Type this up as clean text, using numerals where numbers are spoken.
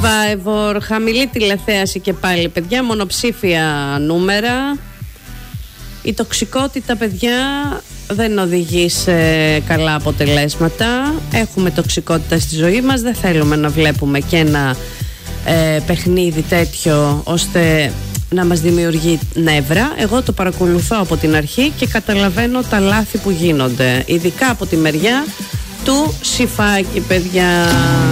Survivor, χαμηλή τηλεθέαση και πάλι, παιδιά, μονοψήφια νούμερα. Η τοξικότητα, παιδιά, δεν οδηγεί σε καλά αποτελέσματα. Έχουμε τοξικότητα στη ζωή μας. Δεν θέλουμε να βλέπουμε και ένα παιχνίδι τέτοιο ώστε να μας δημιουργεί νεύρα. Εγώ το παρακολουθώ από την αρχή και καταλαβαίνω τα λάθη που γίνονται, ειδικά από τη μεριά του Σιφάκη, παιδιά.